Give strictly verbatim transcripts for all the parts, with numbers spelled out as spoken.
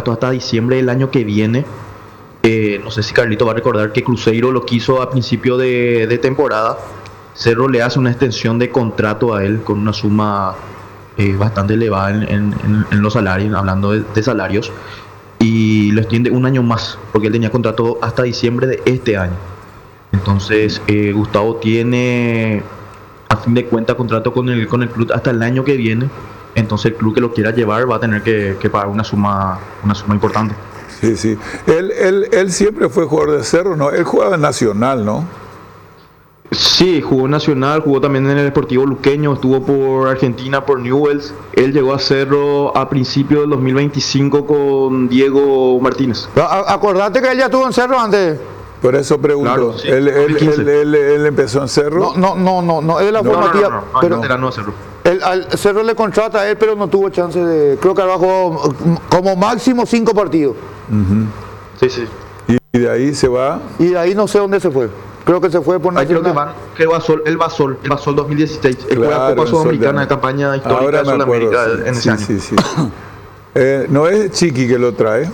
contrato hasta diciembre del año que viene. Eh, no sé si Carlito va a recordar que Cruzeiro lo quiso a principio de, de temporada. Cerro le hace una extensión de contrato a él con una suma eh, bastante elevada en, en, en, en los salarios, hablando de, de salarios, y lo extiende un año más, porque él tenía contrato hasta diciembre de este año. Entonces eh, Gustavo tiene, a fin de cuentas, contrato con el, con el club hasta el año que viene. Entonces el club que lo quiera llevar va a tener que, que pagar una suma, una suma importante. Sí, sí. Él, él, él siempre fue jugador de Cerro, ¿no? Él jugaba en Nacional, ¿no? Sí, jugó en Nacional, jugó también en el Deportivo Luqueño, estuvo por Argentina, por Newell's. Él llegó a Cerro a principios del dos mil veinticinco con Diego Martínez. Acordate que él ya estuvo en Cerro antes. Por eso pregunto, Claro, sí, ¿él, él, él, él, él empezó en Cerro? No, no, no, no, no es de la No, formativa, no, no, no, pero no, era no Cerro. el, al Cerro le contrata a él, pero no tuvo chance de, creo que abajo como máximo cinco partidos. Uh-huh. Sí, sí. Y de ahí se va. Y de ahí no sé dónde se fue. Creo que se fue por Ahí creo que Nacional. van, que va Sol, el Basol, el Basol dos mil dieciséis, él Claro, juega Copa en Sudamericana de Sol- campaña histórica Ahora de me acuerdo, Sudamérica sí, en ese sí, año. sí, sí. Eh, no es Chiqui que lo trae.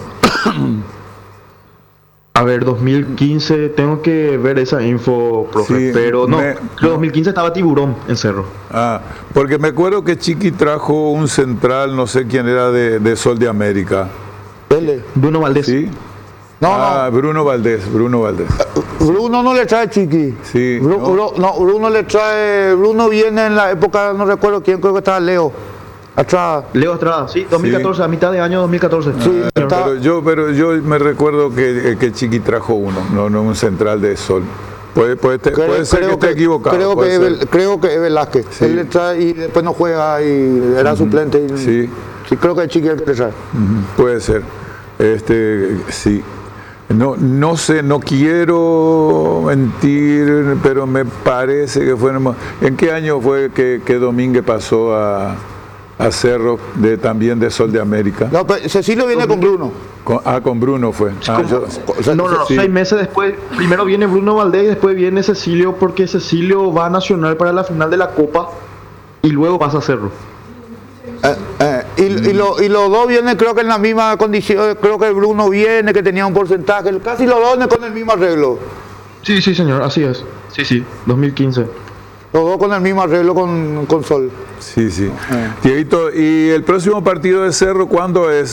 A ver, dos mil quince, tengo que ver esa info, profe, Sí, pero no, me- creo que dos mil quince estaba Tiburón en Cerro. Ah, porque me acuerdo que Chiqui trajo un central, no sé quién era, de, de Sol de América. L. Bruno Valdés. ¿Sí? No, ah, Bruno Valdés, Bruno Valdés. Bruno no le trae Chiqui. Sí, Bru- ¿no? Bru- no, Bruno le trae. Bruno viene en la época, no recuerdo quién, creo que estaba Leo. Atrás. Leo Estrada, sí, dos mil catorce, a mitad de año dos mil catorce. Sí, Ah, está- pero yo, pero yo me recuerdo que, que Chiqui trajo uno, no, no un central de Sol. Puede, puede, te- Creo- puede ser que creo esté equivocado. Creo puede que, es, ser. Vel- creo que es Velázquez. Sí. Él le trae y después no juega y era suplente. Y, Sí. sí, creo que es Chiqui el que le trae. Ujú, puede ser. Este, sí. No, no sé, no quiero mentir, pero me parece que fue... ¿En qué año fue que, que Domínguez pasó a, a Cerro, de, también de Sol de América? No, pero Cecilio viene con Bruno. Con- ah, con Bruno fue. Ah, yo- No, no, no, sí. seis meses después, primero viene Bruno Valdés y después viene Cecilio, porque Cecilio va a Nacional para la final de la Copa y luego pasa a Cerro. Eh, eh, y, y, lo- y los dos vienen creo que en la misma condición, creo que Bruno viene, que tenía un porcentaje, casi los dos vienen con el mismo arreglo. Sí, sí, señor, así es. Sí, sí, dos mil quince. Los dos con el mismo arreglo con, con Sol. Sí, sí. Dieguito, ¿y el próximo partido de Cerro cuándo es?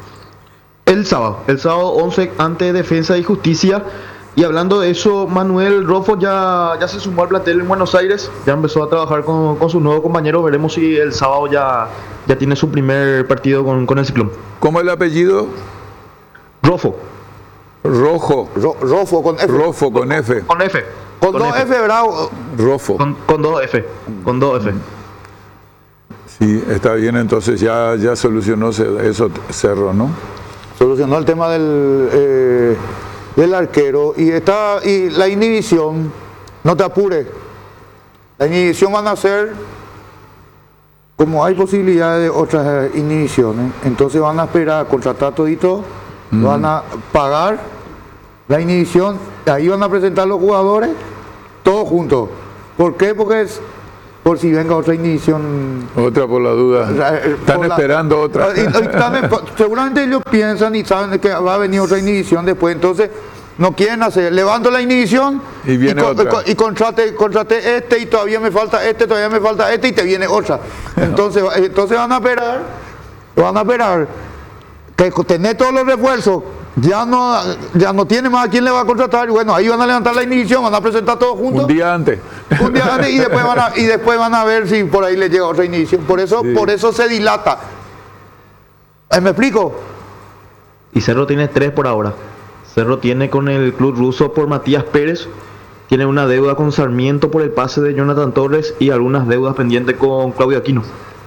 El sábado, el sábado once ante Defensa y Justicia. Y hablando de eso, Manuel Rofo ya, ya se sumó al plantel en Buenos Aires, ya empezó a trabajar con, con sus nuevos compañeros. Veremos si el sábado ya, ya tiene su primer partido con, con el Ciclón. ¿Cómo es el apellido? Rofo, Rojo. Ro- Rofo con F. Rofo con F. con F. con dos F, bravo. Rofo. Con, con dos F, con dos F. Sí, está bien, entonces ya, ya solucionó se- eso Cerro, ¿no? Solucionó el tema del, eh, del arquero y está y la inhibición, no te apures. La inhibición van a ser, como hay posibilidad de otras eh, inhibiciones, entonces van a esperar a contratar todito, van a pagar la inhibición, ahí van a presentar los jugadores, todos juntos. ¿Por qué? Porque es por si venga otra inhibición. Otra por la duda. Están Por la- esperando otra. Y- y están- seguramente ellos piensan y saben que va a venir otra inhibición después, entonces no quieren hacer, levanto la inhibición Y viene con- otra. con- y contrate, contrate este y todavía me falta este, todavía me falta este y te viene otra. Entonces, va- entonces van a esperar, van a esperar que tener todos los refuerzos, ya no, ya no tiene más a quién le va a contratar y bueno, ahí van a levantar la inhibición, van a presentar todos juntos. Un día antes. Un día antes y después van a, y después van a ver si por ahí le llega otra inhibición. Por eso, Sí. por eso se dilata. Eh, ¿Me explico? Y Cerro tiene tres por ahora. Cerro tiene con el club ruso por Matías Pérez, tiene una deuda con Sarmiento por el pase de Jonathan Torres y algunas deudas pendientes con Claudio Aquino.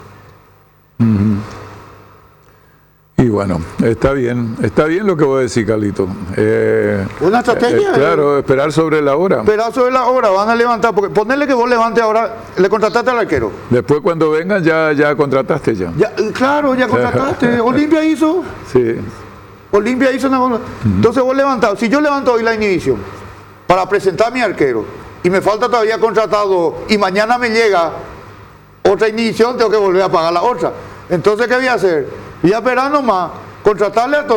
Y bueno, está bien, está bien lo que voy a decir, Carlito. Eh, Una estrategia. eh, claro, esperar sobre la hora. Pedazo de la hora, van a levantar, porque ponerle que vos levante ahora, le contrataste al arquero. Después cuando vengan ya, ya contrataste ya. Ya, eh, claro, ya contrataste. Olimpia hizo, Sí. Olimpia hizo una cosa. Entonces vos levantás, si yo levanto hoy la inhibición para presentar a mi arquero y me falta todavía contratado y mañana me llega otra inhibición, tengo que volver a pagar la otra. Entonces, ¿qué voy a hacer? Voy a esperar nomás, contratarle a todos.